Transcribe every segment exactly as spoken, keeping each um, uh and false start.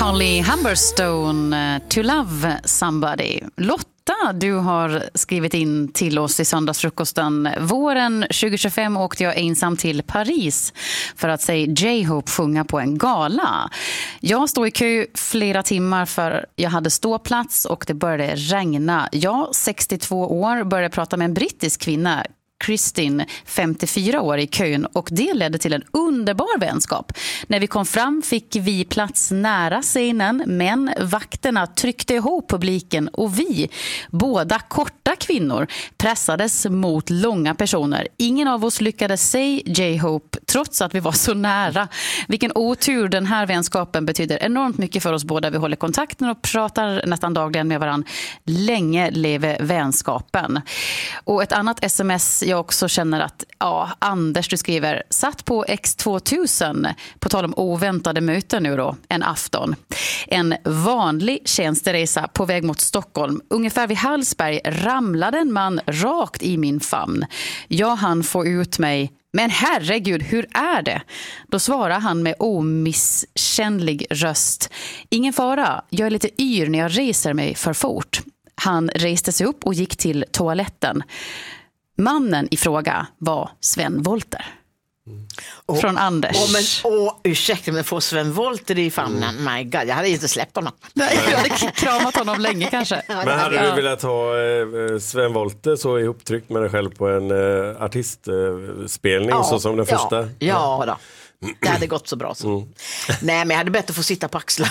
Holly Humberstone, To Love Somebody. Lotta, du har skrivit in till oss i söndagsfrukosten. Våren tjugo tjugofem åkte jag ensam till Paris för att se J-Hope sjunga på en gala. Jag stod i kö flera timmar för jag hade ståplats och det började regna. Jag, sextiotvå år, började prata med en brittisk kvinna, Kristin, femtiofyra år, i kön, och det ledde till en underbar vänskap. När vi kom fram fick vi plats nära scenen, men vakterna tryckte ihop publiken och vi, båda korta kvinnor, pressades mot långa personer. Ingen av oss lyckades se J-Hope trots att vi var så nära. Vilken otur, den här vänskapen betyder enormt mycket för oss båda. Vi håller kontakten och pratar nästan dagligen med varandra. Länge leve vänskapen. Och ett annat sms jag också känner att, ja, Anders, du skriver, satt på X tvåtusen, på tal om oväntade möten nu då, en afton. En vanlig tjänsteresa på väg mot Stockholm. Ungefär vid Hallsberg ramlade en man rakt i min famn. Jag hann få ut mig: men herregud, hur är det? Då svarar han med omisskännlig röst: ingen fara, jag är lite yr när jag reser mig för fort. Han reste sig upp och gick till toaletten. Mannen i fråga var Sven Wollter. Mm. Från Anders. Åh, men, åh, ursäkta, men får Sven Wollter i famnen? Mm. My God, jag hade inte släppt honom. Nej, jag hade kramat honom länge kanske. Men hade du velat ha eh, Sven Wollter så ihoptryckt med dig själv på en eh, artistspelning eh, ja, så som den ja, första? Ja, ja då. Det hade gått så bra så. Mm. Nej, men jag hade bättre få sitta på axlar.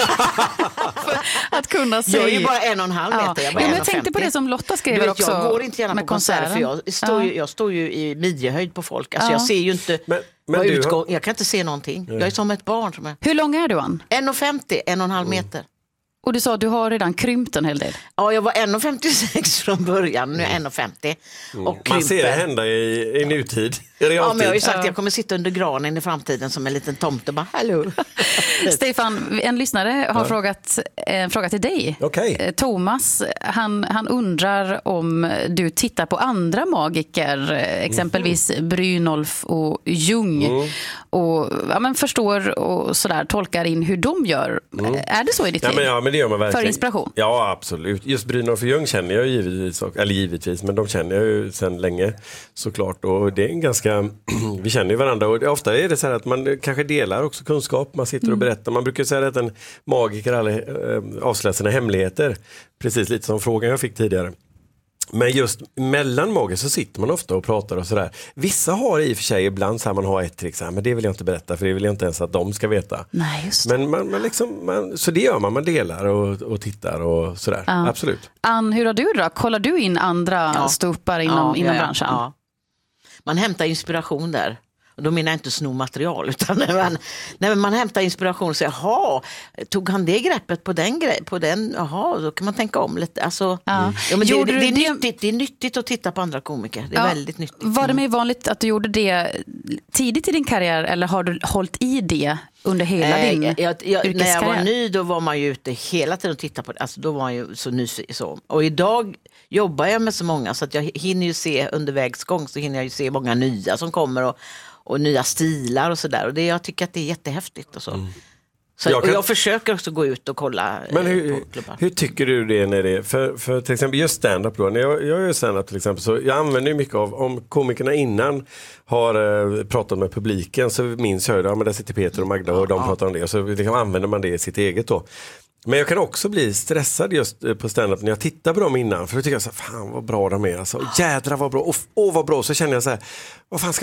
Att kunna se. Jag är ju bara en och en halv meter. Ja. Jag, bara ja, men jag en och femtio. tänkte på det som Lotta skriver vet, också. Jag går inte gärna på konserter för jag står, ju, jag står ju i midjehöjd på folk. Alltså ja. Jag ser ju inte men, men utgång. Har... Jag kan inte se någonting. Jag är som ett barn. Som är... Hur lång är du, Ann? en och femtio, en och en halv meter. Mm. Och du sa att du har redan krympt en hel del. Ja, jag var en och femtiosex från början, nu är jag en och femtio. Mm. Och man ser det hända i, i nutid. I ja, men jag har ju sagt att jag kommer sitta under granen i framtiden som en liten tomte. Bara, hallå. Stefan, en lyssnare har ja. frågat en fråga till dig. Okay. Thomas, han, han undrar om du tittar på andra magiker, exempelvis mm. Brynolf och Jung, mm. och ja, men förstår och sådär, tolkar in hur de gör. Mm. Är det så i ditt ja, liv? Men, ja, men det gör man verkligen. För inspiration? Ja, absolut. Just Brynolf och Jung känner jag givetvis, eller givetvis, men de känner jag ju sedan länge såklart, och det är en ganska vi känner ju varandra, och ofta är det så här att man kanske delar också kunskap, man sitter och berättar, man brukar säga att en magiker aldrig äh, avslöjar sina hemligheter, precis lite som frågan jag fick tidigare. Men just mellan mager så sitter man ofta och pratar och sådär. Vissa har i och för sig ibland så här, man har ett trick så här, men det vill jag inte berätta för det vill jag inte ens att de ska veta. Nej, just det. Men man, man liksom, man, så det gör man, man delar och, och tittar och sådär, ja. Absolut. Ann, hur har du då? Kollar du in andra ja. ståuppar inom, ja, inom ja, branschen? Ja. Man hämtar inspiration där. Och då menar jag inte sno material, utan när man, när man hämtar inspiration och säger, jaha, tog han det greppet på den grej, på den, jaha, då kan man tänka om lite. Alltså, ja. Ja, men det, det, det, är det... nyttigt, det är nyttigt att titta på andra komiker. Det är ja. väldigt nyttigt. Var det mer vanligt att du gjorde det tidigt i din karriär, eller har du hållit i det under hela äh, din jag, jag, jag, När jag var ny, då var man ju ute hela tiden och tittade på det. Alltså, då var man ju så ny så. Och idag jobbar jag med så många så att jag hinner ju se under vägsgång, så hinner jag ju se många nya som kommer och och nya stilar och sådär. Och det, jag tycker att det är jättehäftigt och så. Mm. Så jag, kan... och jag försöker också gå ut och kolla. Men hur, hur tycker du det när det är, för, för till exempel just stand-up då, när jag, jag gör stand-up till exempel, så jag använder ju mycket av, om komikerna innan har eh, pratat med publiken, så minns jag ju, ja, men där sitter Peter och Magda och de ja. pratar om det, och så liksom använder man det i sitt eget då. Men jag kan också bli stressad just på stand-up när jag tittar på dem innan, för då tycker jag så här, fan vad bra de är alltså. Jädra vad bra, och åh vad bra, så känner jag så här, vad fan ska